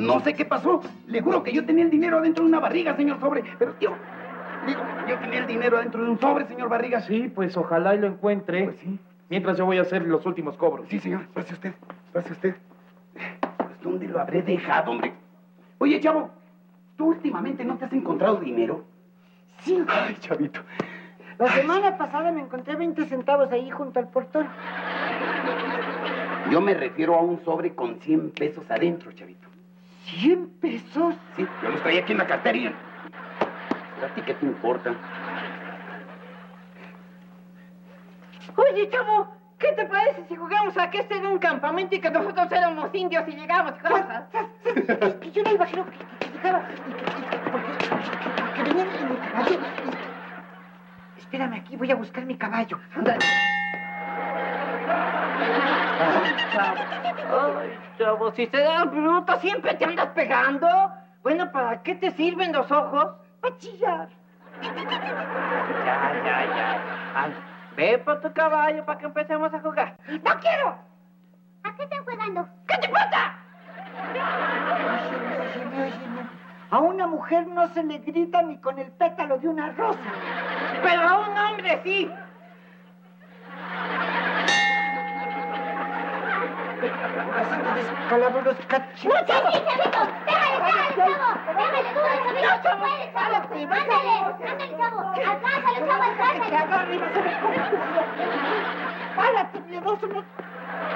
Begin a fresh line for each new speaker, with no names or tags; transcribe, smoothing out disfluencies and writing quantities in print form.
no sé qué pasó. Le juro que yo tenía el dinero adentro de una barriga, señor Sobre. Pero yo tenía el dinero adentro de un sobre, señor Barriga.
Sí, pues ojalá y lo encuentre.
Pues sí.
Mientras yo voy a hacer los últimos cobros.
Sí, señor. Pase usted. Pase usted. Pues, ¿dónde lo habré dejado, hombre? Oye, chavo, ¿tú últimamente no te has encontrado dinero?
Sí.
Ay, chavito.
La semana pasada me encontré 20 centavos ahí junto al portón.
Yo me refiero a un sobre con 100 pesos adentro, chavito.
¿100 pesos?
Sí, yo los traía aquí en la cartería. ¿A ti qué te importa?
Oye, chavo, ¿qué te parece si jugamos a que este era un campamento y que nosotros éramos indios y llegamos y cosas? Es que yo no imagino que llegaba que venía en mi caballo. Espérame aquí, voy a buscar mi caballo. Ándale. Ay, chavo, si te das bruto, siempre te andas pegando. Bueno, ¿para qué te sirven los ojos? Para chillar. Ya. Anda, ve por tu caballo para que empecemos a jugar. ¡No quiero!
¿A qué están jugando?
¿Qué te importa? Óyeme. A una mujer no se le grita ni con el pétalo de una rosa. Pero a un hombre sí. Así te descalabro los cachitos.
¡No, chavito! ¡Déjale, chavo! ¡Déjale tú, chavito! ¡No, chavo! ¡Puedes, chavo! ¡Ándale, chavo! ¡Alcánzalo, chavo, alcánzalo!
¡Párate, miedoso!